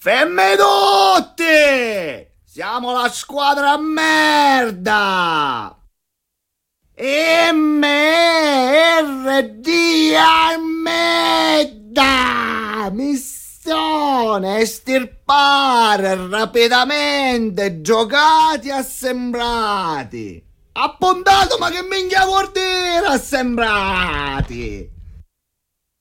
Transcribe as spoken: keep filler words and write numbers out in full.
Fermi tutti! Siamo la squadra a merda! M R D a merda! Missione estirpare rapidamente giocati assembrati! Appuntato, ma che minchia vuol dire assembrati?